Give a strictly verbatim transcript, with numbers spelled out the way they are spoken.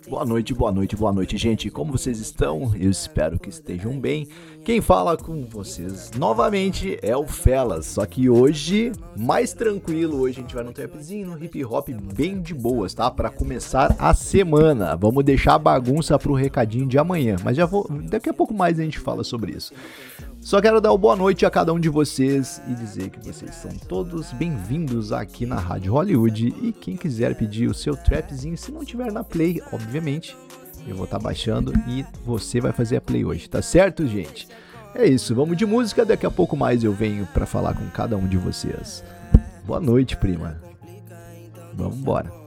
Boa noite, boa noite, boa noite, gente. Como vocês estão? Eu espero que estejam bem. Quem fala com vocês novamente é o Felas, só que hoje mais tranquilo. Hoje a gente vai num trapzinho, no hip hop bem de boas, tá? Pra começar a semana. Vamos deixar a bagunça pro recadinho de amanhã, mas já vou, daqui a pouco mais a gente fala sobre isso. Só quero dar uma boa noite a cada um de vocês e dizer que vocês são todos bem-vindos aqui na Rádio Hollywood. E quem quiser pedir o seu trapzinho, se não tiver na Play, obviamente, eu vou estar baixando e você vai fazer a Play hoje, tá certo, gente? É isso, vamos de música, daqui a pouco mais eu venho pra falar com cada um de vocês. Boa noite, prima. Vamos embora.